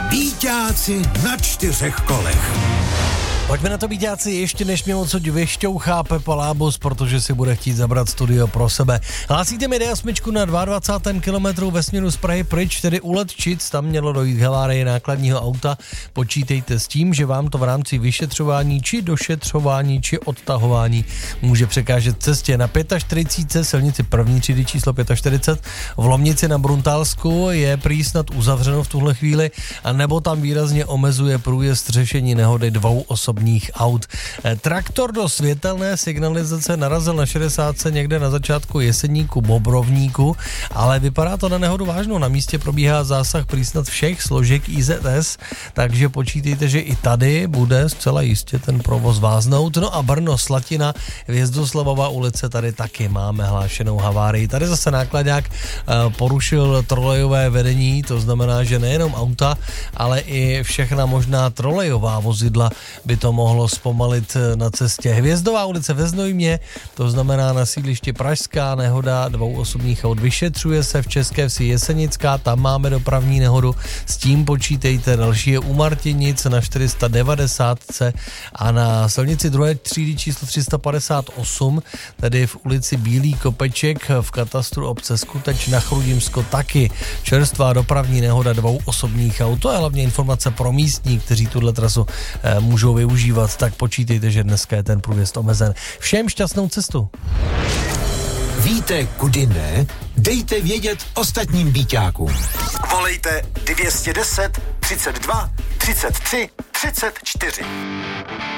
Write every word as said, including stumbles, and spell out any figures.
Býťáci na čtyřech kolech. Pojďme na to, býťáci, ještě než mě odsud vyšťouchá Pepa Lábus, protože si bude chtít zabrat studio pro sebe. Hlásíte mi D osm na dvacátém druhém kilometru ve směru z Prahy pryč, tedy u Letčic, tam mělo dojít k havárii nákladního auta. Počítejte s tím, že vám to v rámci vyšetřování, či došetřování, či odtahování může překážet cestě. Na čtyřicet pět silnici první třídy číslo čtyřicet pět v Lomnici na Bruntálsku je prý snad uzavřeno v tuhle chvíli, a nebo tam výrazně omezuje průjezd řešení nehody dvou osob aut. Traktor do světelné signalizace narazil na šedesátce někde na začátku Jeseníku Bobrovníku, ale vypadá to na nehodu vážnou. Na místě probíhá zásah prý snad všech složek I Z S, takže počítejte, že i tady bude zcela jistě ten provoz váznout. No a Brno Slatina, Hvězdoslavova ulice, tady taky máme hlášenou havárii. Tady zase nákladák porušil trolejové vedení, to znamená, že nejenom auta, ale i všechna možná trolejová vozidla by to mohlo zpomalit na cestě. Hvězdová ulice ve Znojmě, to znamená na sídlišti Pražská, nehoda dvou osobních aut vyšetřuje se, v České Vsi Jesenická, tam máme dopravní nehodu, s tím počítejte. Další je u Martinic na čtyři sta devadesát a na silnici druhé třídy číslo tři sta padesát osm, tedy v ulici Bílý Kopeček v katastru obce Skuteč na Chrudimsko taky čerstvá dopravní nehoda dvou osobních aut. To je hlavně informace pro místní, kteří tuhle trasu eh, můžou využívat, tak počítejte, že dneska je ten průjezd omezen. Všem šťastnou cestu. Víte, kudy ne? Dejte vědět ostatním býťákům. Volejte dvě stě deset, třicet dva, třicet tři, třicet čtyři.